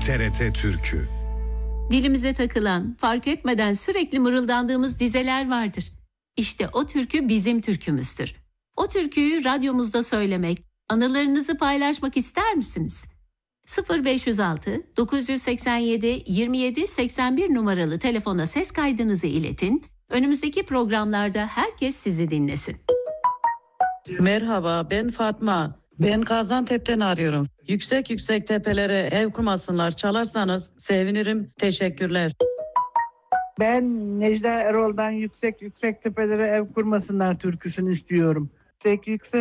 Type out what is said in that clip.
TRT Türkü. Dilimize takılan, fark etmeden sürekli mırıldandığımız dizeler vardır. İşte o türkü bizim türkümüzdür. O türküyü radyomuzda söylemek, anılarınızı paylaşmak ister misiniz? 0506 987 27 81 numaralı telefona ses kaydınızı iletin. Önümüzdeki programlarda herkes sizi dinlesin. Merhaba, ben Fatma. Ben Gaziantep'ten arıyorum. Yüksek tepelere ev kurmasınlar. Çalarsanız sevinirim. Teşekkürler. Ben Necla Erol'dan yüksek tepelere ev kurmasınlar türküsünü istiyorum. Yüksek